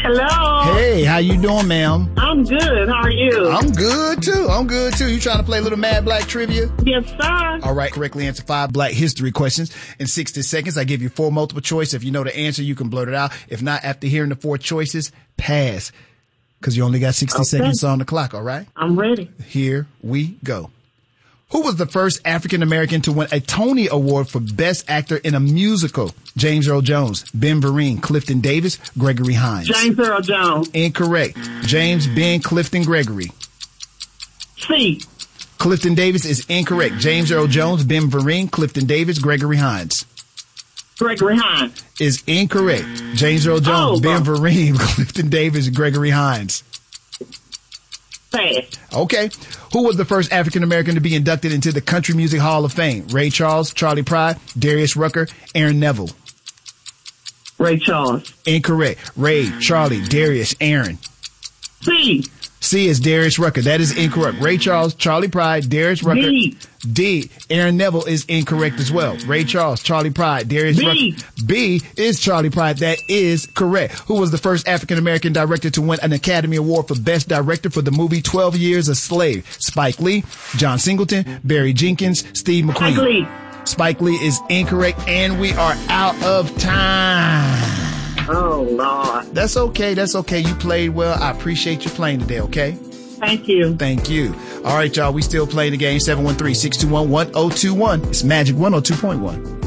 Hello. Hey, how you doing, ma'am? I'm good. How are you? I'm good, too. You trying to play a little Mad Black trivia? Yes, sir. All right, correctly answer 5 Black history questions in 60 seconds. I give you 4 multiple choice. If you know the answer, you can blurt it out. If not, after hearing the 4 choices, pass. Because you only got 60 seconds on the clock, all right? I'm ready. Here we go. Who was the first African-American to win a Tony Award for Best Actor in a Musical? James Earl Jones, Ben Vereen, Clifton Davis, Gregory Hines. James Earl Jones. Incorrect. James, Ben, Clifton, Gregory. C. Clifton Davis is incorrect. James Earl Jones, Ben Vereen, Clifton Davis, Gregory Hines. Gregory Hines. Is incorrect. James Earl Jones, Ben Vereen, Clifton Davis, Gregory Hines. Pass. Okay. Who was the first African-American to be inducted into the Country Music Hall of Fame? Ray Charles, Charlie Pride, Darius Rucker, Aaron Neville. Ray Charles. Incorrect. Ray, Charlie, Darius, Aaron. C. C is Darius Rucker. That is incorrect. Ray Charles, Charlie Pride, Darius Rucker. D. Aaron Neville is incorrect as well. Ray Charles, Charlie Pride, Darius Rucker. B is Charlie Pride. That is correct. Who was the first African-American director to win an Academy Award for Best Director for the movie 12 Years a Slave? Spike Lee, John Singleton, Barry Jenkins, Steve McQueen. Spike Lee is incorrect, and we are out of time. Oh, Lord. That's okay. You played well. I appreciate you playing today, okay? Thank you. Thank you. All right, y'all. We still play the game. 713-621-1021. It's Magic 102.1.